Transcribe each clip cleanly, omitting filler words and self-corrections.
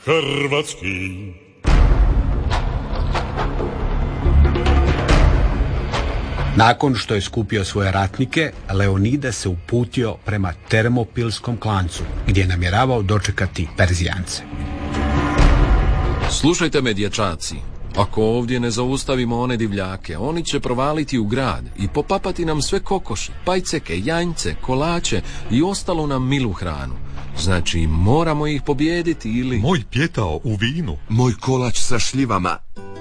hrvatski. Nakon što je skupio svoje ratnike, Leonidas se uputio prema Termopilskom klancu, gdje je namjeravao dočekati Perzijance. Slušajte me, dječaci. Ako ovdje ne zaustavimo one divljake, oni će provaliti u grad i popapati nam sve kokoši, pajceke, janjce, kolače i ostalu nam milu hranu. Znači, moramo ih pobijediti ili... Moj pjetao u vinu. Moj kolač sa šljivama.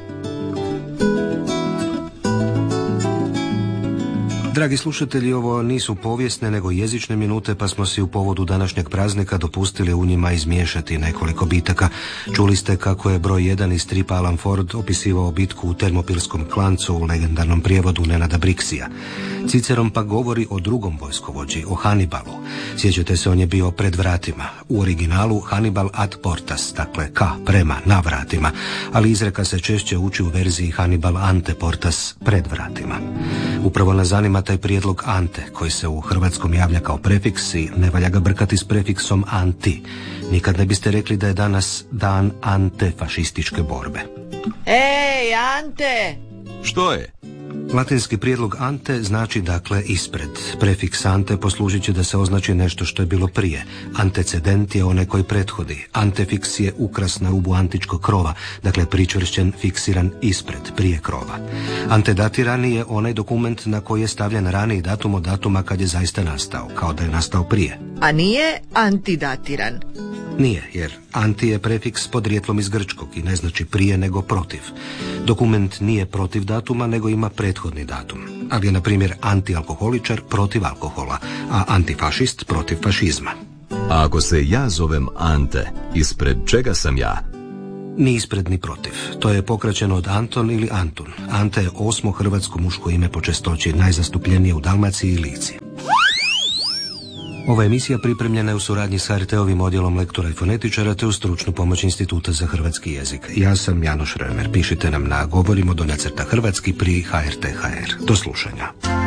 Dragi slušatelji, ovo nisu povijesne nego jezične minute, pa smo si u povodu današnjeg praznika dopustili u njima izmiješati nekoliko bitaka. Čuli ste kako je broj 1 iz stripa Alan Ford opisivao bitku u Termopilskom klancu u legendarnom prijevodu Nenada Brixija. Ciceron pa govori o drugom vojskovođi, o Hannibalu. Sjećate se, on je bio pred vratima. U originalu Hannibal ad portas, dakle prema, na vratima, ali izreka se češće uči u verziji Hannibal ante portas, pred vratima. Upravo nas zanima taj prijedlog ante, koji se u hrvatskom javlja kao prefiks i ne valja ga brkati s prefiksom anti. Nikad ne biste rekli da je danas dan antefašističke borbe. Ej, Ante! Što je? Latinski prijedlog ante znači dakle ispred. Prefiks ante poslužit će da se označi nešto što je bilo prije. Antecedent je onaj koji prethodi. Antefiks je ukras na rubu antičkog krova, dakle pričvršćen, fiksiran ispred, prije krova. Antedatirani je onaj dokument na koji je stavljen raniji datum od datuma kad je zaista nastao, kao da je nastao prije. A nije antidatiran? Nije, jer anti je prefiks s podrijetlom iz grčkog i ne znači prije nego protiv. Dokument nije protiv datuma, nego ima prethodni datum. Ali je, na primjer, antialkoholičar protiv alkohola, a antifašist protiv fašizma. A ako se ja zovem Ante, ispred čega sam ja? Ni ispred ni protiv. To je pokraćeno od Anton ili Antun. Ante je 8. hrvatsko muško ime po čestoći, najzastupljenije u Dalmaciji i Lici. Ova emisija pripremljena je u suradnji s HRT-ovim odjelom lektora i fonetičara te u stručnu pomoć Instituta za hrvatski jezik. Ja sam Janoš Römer. Pišite nam na govorimo _hrvatski pri HRT.hr. Do slušanja.